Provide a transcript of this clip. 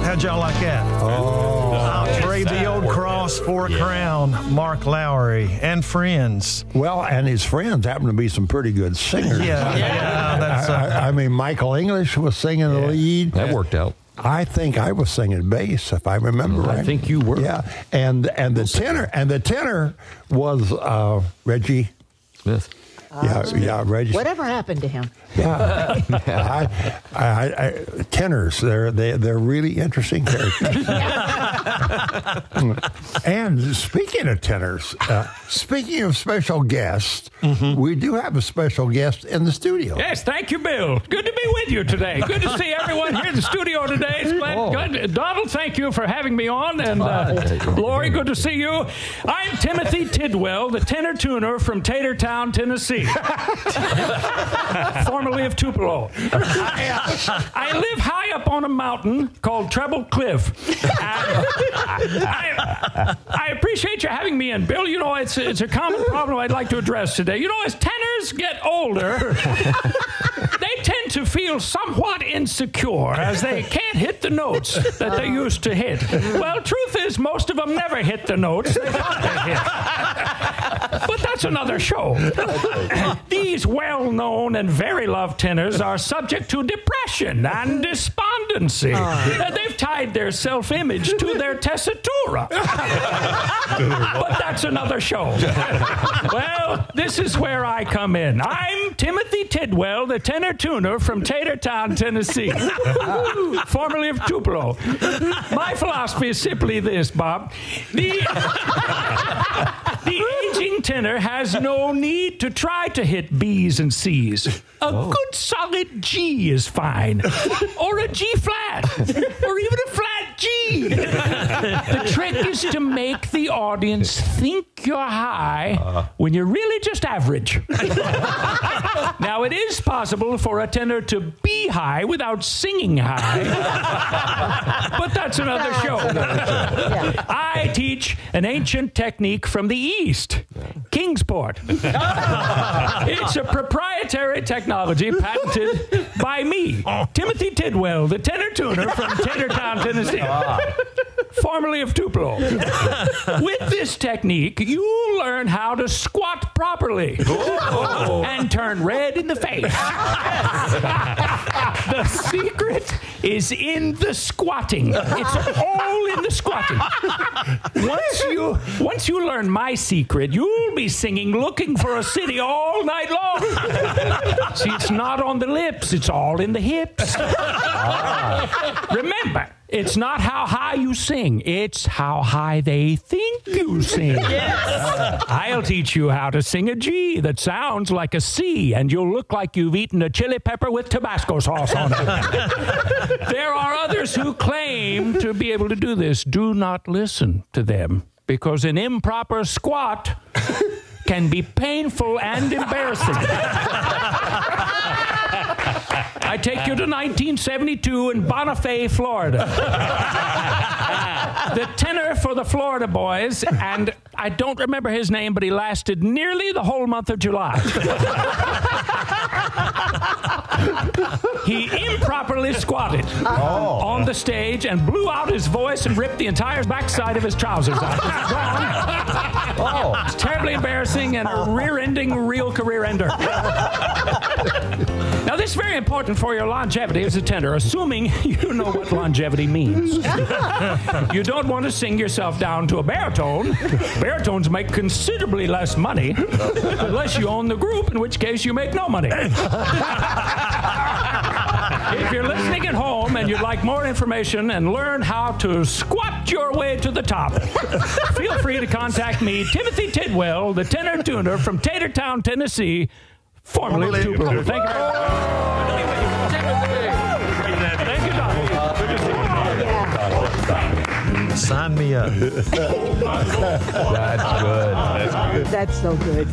How'd y'all like that? Oh, I'll trade the old cross for a crown. Mark Lowry and friends. well, and his friends happen to be some pretty good singers. Yeah, that's. I mean, Michael English was singing the lead. That worked out. I think I was singing bass, if I remember right. I think you were. Yeah, and the tenor was Reggie Smith. Yeah, Reggie. Whatever happened to him? Yeah, tenors. They're really interesting characters. And speaking of tenors, speaking of special guests, we do have a special guest in the studio. Yes, thank you, Bill. Good to be with you today. Good to see everyone here in the studio today. It's good. Donald, thank you for having me on. And Lori, good to see you. I'm Timothy Tidwell, the tenor tuner from Tatertown, Tennessee. Formerly of Tupelo. I live high up on a mountain called Treble Cliff. I appreciate you having me in, Bill. You know, it's a common problem I'd like to address today. You know, as tenors get older, they tend to feel somewhat insecure as they can't hit the notes that they used to hit. Well, truth is, most of them never hit the notes they thought they hit. But that's another show. These well-known and very loved tenors are subject to depression and despondency. They've tied their self-image to their tessitura. But that's another show. Well, this is where I come in. I'm Timothy Tidwell, the tenor tuner from Tatertown, Tennessee, formerly of Tupelo. My philosophy is simply this, Bob. The aging tenor has no need to try to hit B's and C's. A good solid G is fine. Or a G flat. Or even a flat G. The trick is to make the audience think you're high when you're really just average. Now, it is possible for a tenor to be high without singing high. But that's another show. I teach an ancient technique from the East, Kingsport. It's a proprietary technology patented by me, Timothy Tidwell, the tenor tuner from Tatertown, Tennessee, formerly of Tupelo. With this technique, you learn how to squat properly and turn red in the face. The secret is in the squatting. It's all in the squatting. Once you learn my secret, you'll be singing Looking for a City all night long. See, it's not on the lips, it's all in the hips. Remember, it's not how high you sing, it's how high they think you sing. Yes. I'll teach you how to sing a G that sounds like a C, and you'll look like you've eaten a chili pepper with Tabasco sauce on it. There are others who claim to be able to do this. Do not listen to them, because an improper squat can be painful and embarrassing. I take you to 1972 in Bonifay, Florida. The tenor for the Florida Boys, and I don't remember his name, but he lasted nearly the whole month of July. He improperly squatted on the stage and blew out his voice and ripped the entire backside of his trousers out. It's terribly embarrassing and a rear-ending real career ender. Now, this is very important for your longevity as a tenor, assuming you know what longevity means. You don't want to sing yourself down to a baritone. Baritones make considerably less money unless you own the group, in which case you make no money. If you're listening at home and you'd like more information and learn how to squat your way to the top, feel free to contact me, Timothy Tidwell, the tenor tuner from Tatertown, Tennessee, formerly of Tupelo. Thank you very much. Thank you, Donald. Sign me up. That's good. That's so good.